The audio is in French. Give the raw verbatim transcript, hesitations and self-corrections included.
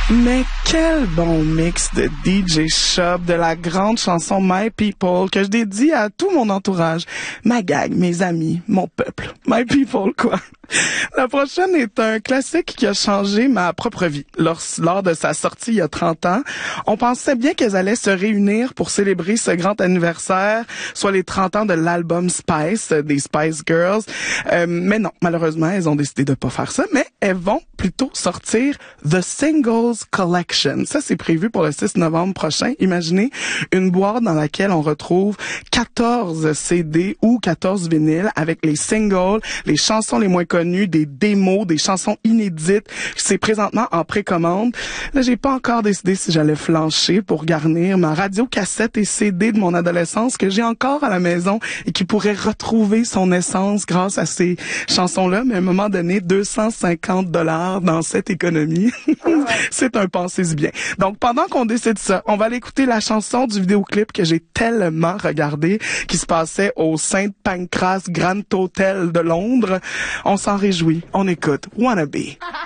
Mais quel bon mix de D J Shop, de la grande chanson My People que je dédie à tout mon entourage, ma gang, mes amis, mon peuple. My People, quoi. La prochaine est un classique qui a changé ma propre vie. Lors, lors de sa sortie il y a trente ans, on pensait bien qu'elles allaient se réunir pour célébrer ce grand anniversaire, soit les trente ans de l'album Spice, des Spice Girls. Euh, mais non, malheureusement, elles ont décidé de pas faire ça, mais elles vont plutôt sortir The Singles Collection. Ça, c'est prévu pour le six novembre prochain. Imaginez une boîte dans laquelle on retrouve quatorze C D ou quatorze vinyles avec les singles, les chansons les moins connues, des démos, des chansons inédites. C'est présentement en précommande. Là, j'ai pas encore décidé si j'allais flancher pour garnir ma radio cassette et C D de mon adolescence que j'ai encore à la maison et qui pourrait retrouver son essence grâce à ces chansons-là. Mais à un moment donné, deux cent cinquante dollars dans cette économie, c'est un pensez-y bien. Donc, pendant qu'on décide ça, on va aller écouter la chanson du vidéoclip que j'ai tellement regardé, qui se passait au Saint Pancras Grand Hotel de Londres. On s'en réjouit. On écoute Wannabe.